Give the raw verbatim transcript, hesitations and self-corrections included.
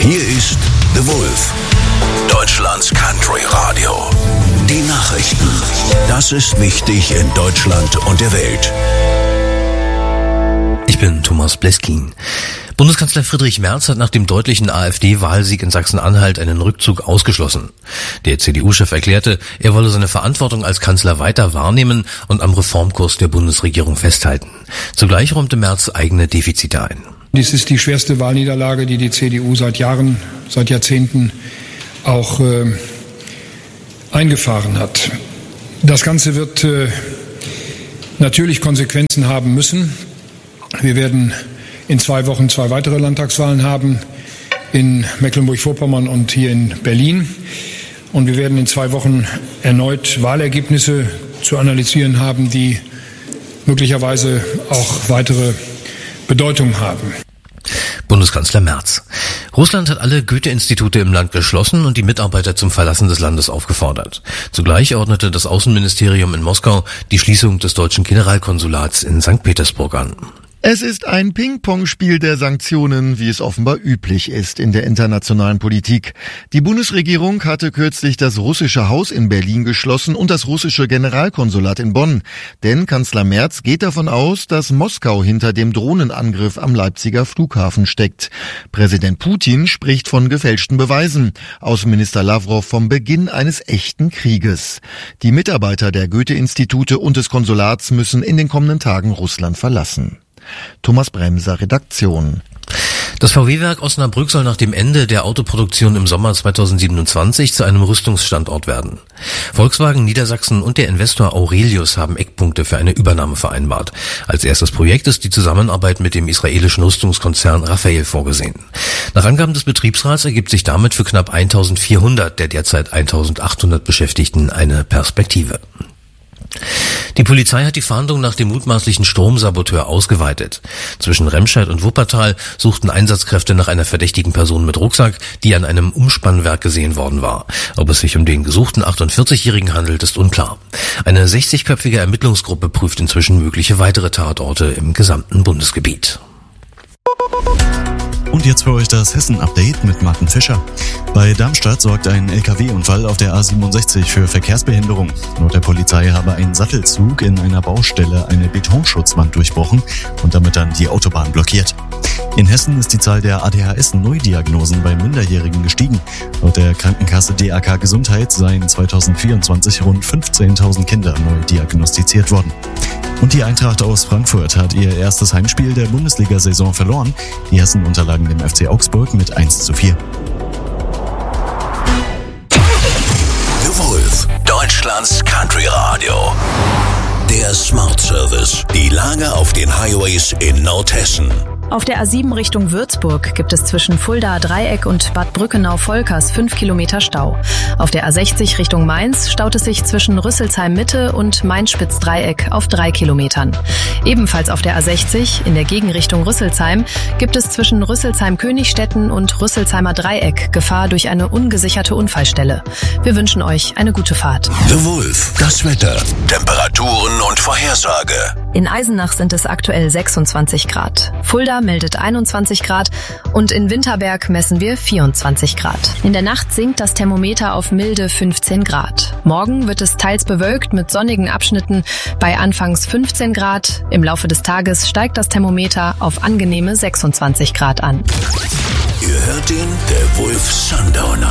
Hier ist The Wolf, Deutschlands Country Radio. Die Nachrichten. Das ist wichtig in Deutschland und der Welt. Ich bin Thomas Bleskin. Bundeskanzler Friedrich Merz hat nach dem deutlichen AfD-Wahlsieg in Sachsen-Anhalt einen Rückzug ausgeschlossen. Der C D U-Chef erklärte, er wolle seine Verantwortung als Kanzler weiter wahrnehmen und am Reformkurs der Bundesregierung festhalten. Zugleich räumte Merz eigene Defizite ein. Dies ist die schwerste Wahlniederlage, die die C D U seit Jahren, seit Jahrzehnten auch äh, eingefahren hat. Das Ganze wird äh, natürlich Konsequenzen haben müssen. Wir werden in zwei Wochen zwei weitere Landtagswahlen haben, in Mecklenburg-Vorpommern und hier in Berlin. Und wir werden in zwei Wochen erneut Wahlergebnisse zu analysieren haben, die möglicherweise auch weitere Bedeutung haben. Bundeskanzler Merz. Russland hat alle Goethe-Institute im Land geschlossen und die Mitarbeiter zum Verlassen des Landes aufgefordert. Zugleich ordnete das Außenministerium in Moskau die Schließung des deutschen Generalkonsulats in Sankt Petersburg an. Es ist ein Ping-Pong-Spiel der Sanktionen, wie es offenbar üblich ist in der internationalen Politik. Die Bundesregierung hatte kürzlich das russische Haus in Berlin geschlossen und das russische Generalkonsulat in Bonn. Denn Kanzler Merz geht davon aus, dass Moskau hinter dem Drohnenangriff am Leipziger Flughafen steckt. Präsident Putin spricht von gefälschten Beweisen. Außenminister Lavrov vom Beginn eines echten Krieges. Die Mitarbeiter der Goethe-Institute und des Konsulats müssen in den kommenden Tagen Russland verlassen. Thomas Bremser, Redaktion. Das V W-Werk Osnabrück soll nach dem Ende der Autoproduktion im Sommer zweitausendsiebenundzwanzig zu einem Rüstungsstandort werden. Volkswagen Niedersachsen und der Investor Aurelius haben Eckpunkte für eine Übernahme vereinbart. Als erstes Projekt ist die Zusammenarbeit mit dem israelischen Rüstungskonzern Rafael vorgesehen. Nach Angaben des Betriebsrats ergibt sich damit für knapp eintausendvierhundert der derzeit eintausendachthundert Beschäftigten eine Perspektive. Die Polizei hat die Fahndung nach dem mutmaßlichen Stromsaboteur ausgeweitet. Zwischen Remscheid und Wuppertal suchten Einsatzkräfte nach einer verdächtigen Person mit Rucksack, die an einem Umspannwerk gesehen worden war. Ob es sich um den gesuchten achtundvierzigjährigen handelt, ist unklar. Eine sechzigköpfige Ermittlungsgruppe prüft inzwischen mögliche weitere Tatorte im gesamten Bundesgebiet. Und jetzt für euch das Hessen-Update mit Martin Fischer. Bei Darmstadt sorgt ein L K W-Unfall auf der A siebenundsechzig für Verkehrsbehinderung. Laut der Polizei habe ein Sattelzug in einer Baustelle eine Betonschutzwand durchbrochen und damit dann die Autobahn blockiert. In Hessen ist die Zahl der A D H S-Neudiagnosen bei Minderjährigen gestiegen. Laut der Krankenkasse D A K Gesundheit seien zweitausendvierundzwanzig rund fünfzehntausend Kinder neu diagnostiziert worden. Und die Eintracht aus Frankfurt hat ihr erstes Heimspiel der Bundesliga-Saison verloren. Die Hessen unterlagen dem F C Augsburg mit eins zu vier. The Wolf, Deutschlands Country Radio. Der Smart Service. Die Lage auf den Highways in Nordhessen. Auf der A sieben Richtung Würzburg gibt es zwischen Fulda Dreieck und Bad Brückenau-Volkers fünf Kilometer Stau. Auf der A sechzig Richtung Mainz staut es sich zwischen Rüsselsheim Mitte und Mainspitz Dreieck auf drei Kilometern. Ebenfalls auf der A sechzig in der Gegenrichtung Rüsselsheim gibt es zwischen Rüsselsheim-Königstetten und Rüsselsheimer Dreieck Gefahr durch eine ungesicherte Unfallstelle. Wir wünschen euch eine gute Fahrt. The Wolf, das Wetter, Temperaturen und Vorhersage. In Eisenach sind es aktuell sechsundzwanzig Grad. Fulda meldet einundzwanzig Grad und in Winterberg messen wir vierundzwanzig Grad. In der Nacht sinkt das Thermometer auf milde fünfzehn Grad. Morgen wird es teils bewölkt mit sonnigen Abschnitten bei anfangs fünfzehn Grad. Im Laufe des Tages steigt das Thermometer auf angenehme sechsundzwanzig Grad an. Ihr hört den The Wolf Sundowner.